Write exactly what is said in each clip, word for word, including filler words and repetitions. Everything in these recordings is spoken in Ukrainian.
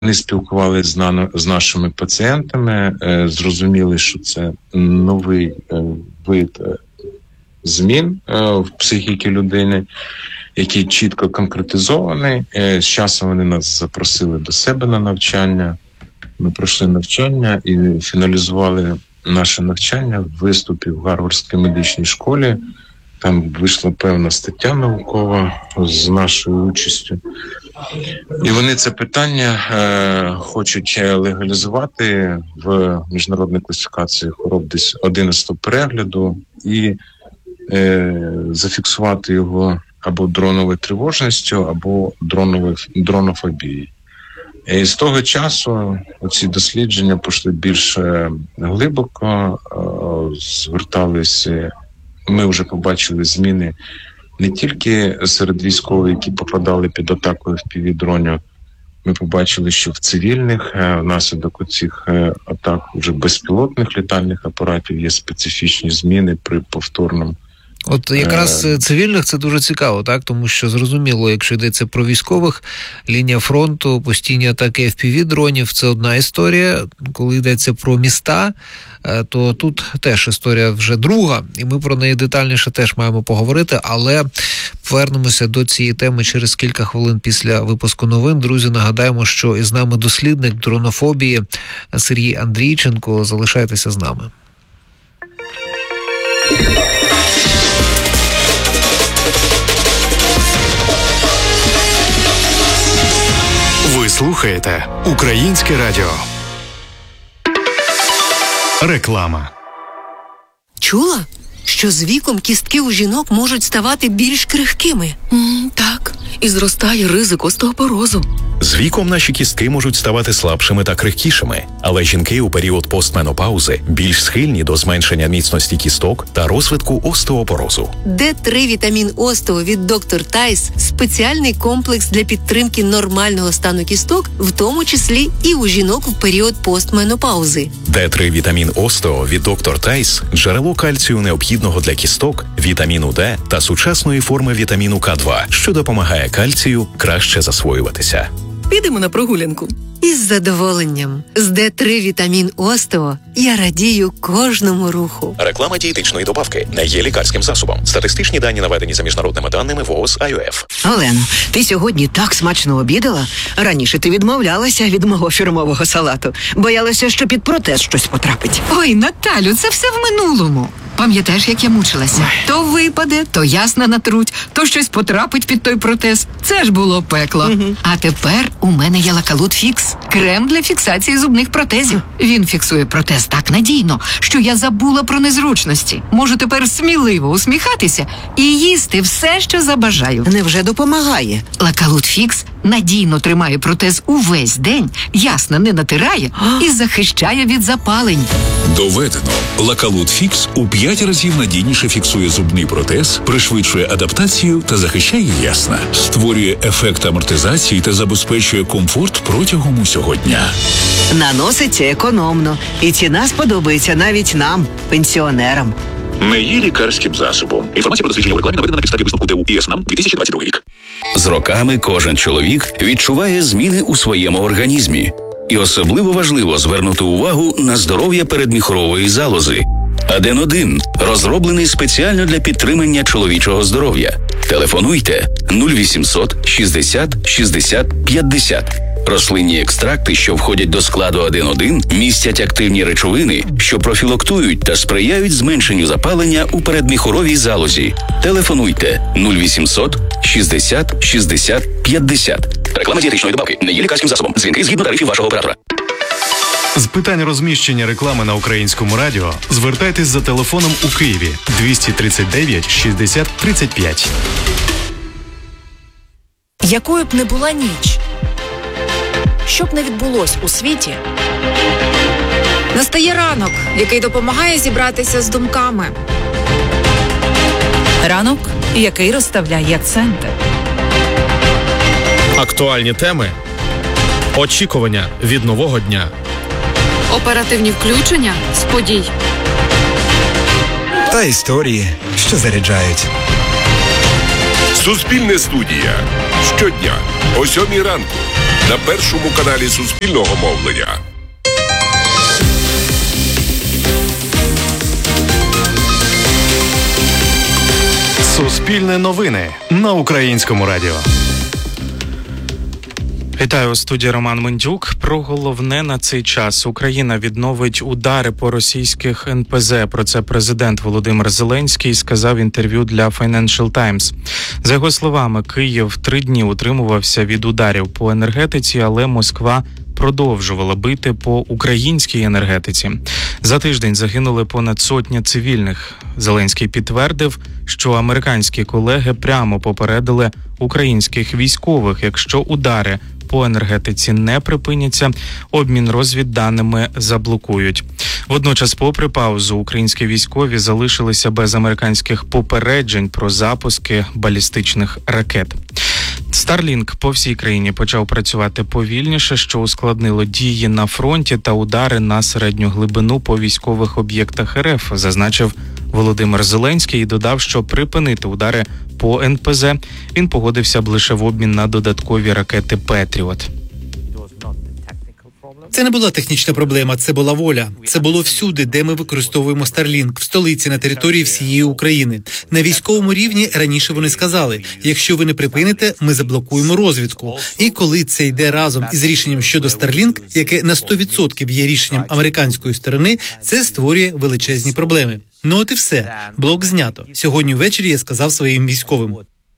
Вони спілкувалися з, на, з нашими пацієнтами, е, зрозуміли, що це новий е, вид е, змін е, в психіці людини, який чітко конкретизований. Е, з часом вони нас запросили до себе на навчання. Ми пройшли навчання і фіналізували наше навчання в виступі в Гарвардській медичній школі. Там вийшла певна стаття наукова з нашою участю. І вони це питання е, хочуть легалізувати в міжнародній класифікації хвороб десь одинадцятого перегляду і е, зафіксувати його або дроновою тривожністю, або дроновою дронофобією. І з того часу ці дослідження пішли більш глибоко, е, зверталися. Ми вже побачили зміни не тільки серед військових, які попадали під атакою еф пі ві-дронів. Ми побачили, що в цивільних внаслідок цих атак вже безпілотних літальних апаратів є специфічні зміни при повторному. От якраз цивільних це дуже цікаво, так? Тому що зрозуміло, якщо йдеться про військових, лінія фронту, постійні атаки еф пі ві-дронів – це одна історія. Коли йдеться про міста, то тут теж історія вже друга, і ми про неї детальніше теж маємо поговорити, але повернемося до цієї теми через кілька хвилин після випуску новин. Друзі, нагадаємо, що із нами дослідник дронофобії Сергій Андрійченко. Залишайтеся з нами. Ви слухаєте Українське радіо. Реклама. Чула, що з віком кістки у жінок можуть ставати більш крихкими? Mm, так, і зростає ризик остеопорозу. З віком наші кістки можуть ставати слабшими та крихкішими, але жінки у період постменопаузи більш схильні до зменшення міцності кісток та розвитку остеопорозу. Д три вітамін Остео від доктор Тайс – спеціальний комплекс для підтримки нормального стану кісток, в тому числі і у жінок в період постменопаузи. Д три вітамін Остео від доктор Тайс – джерело кальцію необхідного для кісток, вітаміну Д та сучасної форми вітаміну Ка два, що допомагає кальцію краще засвоюватися. Підемо на прогулянку. Із задоволенням. З Д три вітамін Остео я радію кожному руху. Реклама дієтичної добавки не є лікарським засобом. Статистичні дані наведені за міжнародними даними ВООЗ ай о еф. Олено, ти сьогодні так смачно обідала. Раніше ти відмовлялася від мого фірмового салату. Боялася, що під протез щось потрапить. Ой, Наталю, це все в минулому. Пам'ятаєш, як я мучилася? То випаде, то ясна натруть, то щось потрапить під той протез. Це ж було пекло. Угу. А тепер у мене є Лакалут Фікс. Крем для фіксації зубних протезів. Він фіксує протез так надійно, що я забула про незручності. Можу тепер сміливо усміхатися і їсти все, що забажаю. Невже допомагає? Лакалут Фікс надійно тримає протез увесь день, ясно не натирає і захищає від запалень. Доведено. Лакалут Фікс у п'ять разів надійніше фіксує зубний протез, пришвидшує адаптацію та захищає ясна. Створює ефект амортизації та забезпечує комфорт протягом усього дня. Наноситься економно. І ціна сподобається навіть нам, пенсіонерам. Не є лікарським засобом. Інформація про дослідження в рекламі наведена на підставі висновку ТУ ІС НАМ дві тисячі двадцять другий рік. З роками кожен чоловік відчуває зміни у своєму організмі. І особливо важливо звернути увагу на здоров'я передміхорової залози. Аден один розроблений спеціально для підтримання чоловічого здоров'я. Телефонуйте нуль вісімсот шістдесят шістдесят п'ятдесят. Рослинні екстракти, що входять до складу Аден один, містять активні речовини, що профілактують та сприяють зменшенню запалення у передміхоровій залозі. Телефонуйте нуль вісімсот шістдесят шістдесят п'ятдесят. Реклама дієтичної добавки не є лікарським засобом. Дзвінки згідно тарифів вашого оператора. З питань розміщення реклами на Українському радіо звертайтесь за телефоном у Києві двісті тридцять дев'ять шістдесят тридцять п'ять. Якою б не була ніч, що б не відбулось у світі, настає ранок, який допомагає зібратися з думками. Ранок, який розставляє акценти. Актуальні теми, очікування від нового дня. Оперативні включення з подій. Та історії, що заряджають. Суспільне студія. Щодня о сьомій ранку на Першому каналі Суспільного мовлення. Суспільне новини на Українському радіо. Вітаю, у студії Роман Мендюк. Про головне на цей час. Україна відновить удари по російських ен пе зе. Про це президент Володимир Зеленський сказав в інтерв'ю для Financial Times. За його словами, Київ три дні утримувався від ударів по енергетиці, але Москва продовжувала бити по українській енергетиці. За тиждень загинули понад сотня цивільних. Зеленський підтвердив, що американські колеги прямо попередили українських військових, якщо удари по енергетиці не припиняться, обмін розвідданими заблокують. Водночас, попри паузу, українські військові залишилися без американських попереджень про запуски балістичних ракет. Starlink по всій країні почав працювати повільніше, що ускладнило дії на фронті та удари на середню глибину по військових об'єктах ер еф, зазначив Володимир Зеленський і додав, що припинити удари по ен пе зе він погодився б лише в обмін на додаткові ракети «Петріот». Це не була технічна проблема, це була воля. Це було всюди, де ми використовуємо Starlink, в столиці, на території всієї України. На військовому рівні раніше вони сказали, якщо ви не припините, ми заблокуємо розвідку. І коли це йде разом із рішенням щодо Starlink, яке на сто відсотків є рішенням американської сторони, це створює величезні проблеми. Ну от і все. Блок знято. Сьогодні ввечері я сказав своїм військовим.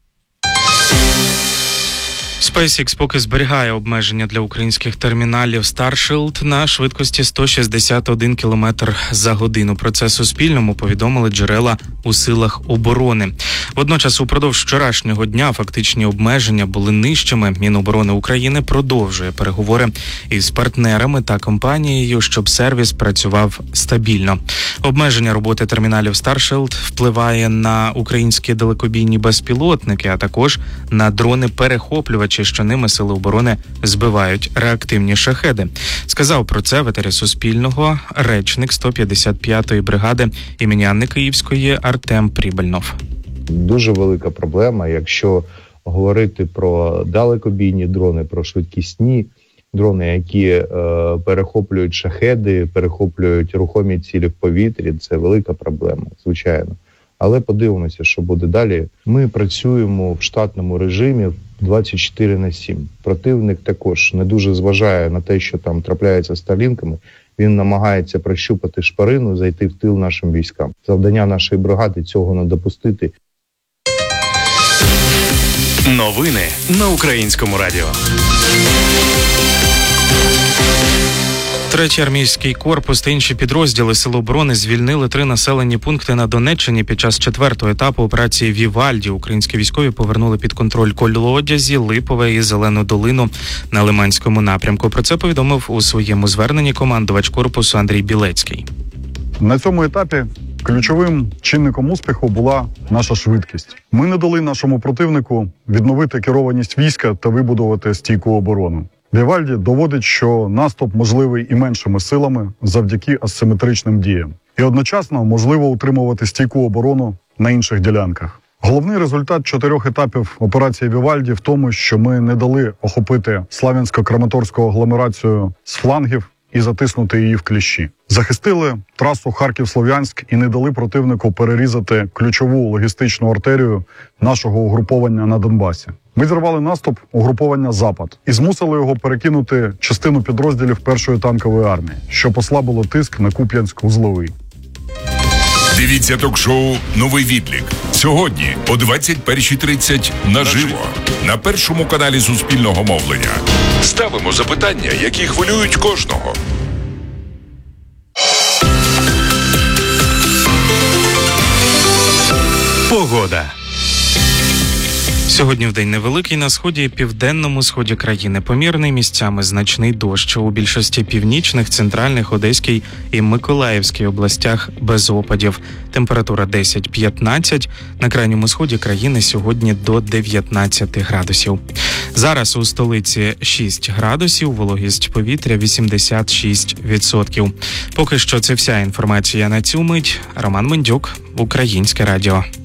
SpaceX поки зберігає обмеження для українських терміналів Starship на швидкості сто шістдесят один кілометр за годину. Про це Суспільному повідомили джерела у силах оборони. Водночас, упродовж вчорашнього дня фактичні обмеження були нижчими. Міноборони України продовжує переговори із партнерами та компанією, щоб сервіс працював стабільно. Обмеження роботи терміналів Starship впливає на українські далекобійні безпілотники, а також на дрони-перехоплювачі, що ними сили оборони збивають реактивні шахеди. Сказав про це в етері Суспільного речник сто п'ятдесят п'ятої бригади імені Анни Київської Артем Прибальнов. Дуже велика проблема, якщо говорити про далекобійні дрони, про швидкісні дрони, які е, перехоплюють шахеди, перехоплюють рухомі цілі в повітрі. Це велика проблема, звичайно. Але подивимося, що буде далі. Ми працюємо в штатному режимі двадцять чотири на сім. Противник також не дуже зважає на те, що там трапляється з старлінками. Він намагається прощупати шпарину, зайти в тил нашим військам. Завдання нашої бригади цього не допустити. Новини на Українському радіо. Третій армійський корпус та інші підрозділи Сил оборони звільнили три населені пункти на Донеччині під час четвертого етапу операції «Вівальді». Українські військові повернули під контроль Колодязі, Липове і Зелену долину на Лиманському напрямку. Про це повідомив у своєму зверненні командувач корпусу Андрій Білецький. На цьому етапі ключовим чинником успіху була наша швидкість. Ми не дали нашому противнику відновити керованість війська та вибудувати стійку оборону. Вівальді доводить, що наступ можливий і меншими силами завдяки асиметричним діям. І одночасно можливо утримувати стійку оборону на інших ділянках. Головний результат чотирьох етапів операції Вівальді в тому, що ми не дали охопити Слав'янсько-Краматорську агломерацію з флангів і затиснути її в кліщі. Захистили трасу Харків-Слов'янськ і не дали противнику перерізати ключову логістичну артерію нашого угруповання на Донбасі. Ми зірвали наступ угруповання «Запад» і змусили його перекинути частину підрозділів першої танкової армії, що послабило тиск на Куп'янськ-Узловий. Дивіться ток-шоу «Новий відлік» сьогодні о двадцять перша тридцять наживо на Першому каналі Суспільного мовлення. Ставимо запитання, які хвилюють кожного. Погода. Сьогодні вдень невеликий, на сході і південному сході країни. Помірний, місцями значний дощ. У більшості північних, центральних, Одеській і Миколаївській областях без опадів. Температура десять-п'ятнадцять. На крайньому сході країни сьогодні до дев'ятнадцять градусів. Зараз у столиці шість градусів, вологість повітря вісімдесят шість відсотків. Поки що це вся інформація на цю мить. Роман Мендюк, Українське радіо.